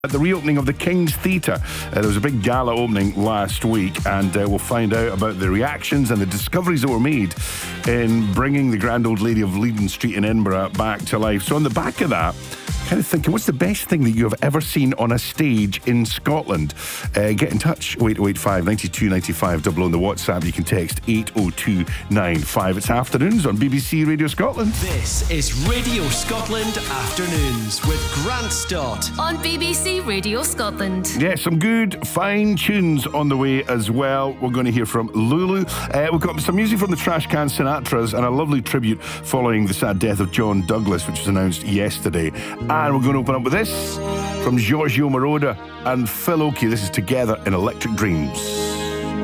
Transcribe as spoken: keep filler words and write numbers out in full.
At the reopening of the King's Theatre. Uh, there was a big gala opening last week, and uh, we'll find out about the reactions and the discoveries that were made in bringing the Grand Old Lady of Leiden Street in Edinburgh back to life. So on the back of that, kind of thinking, what's the best thing that you have ever seen on a stage in Scotland? Uh, get in touch, oh eight oh eight five, nine two nine five, double on the WhatsApp. You can text eight oh two nine five. It's Afternoons on B B C Radio Scotland. This is Radio Scotland Afternoons with Grant Stott on B B C Radio Scotland. Yeah, some good, fine tunes on the way as well. We're going to hear from Lulu. Uh, we've got some music from the Trash Can Sinatras and a lovely tribute following the sad death of John Douglas, which was announced yesterday. And we're going to open up with this from Giorgio Moroder and Phil Oakey. This is Together in Electric Dreams.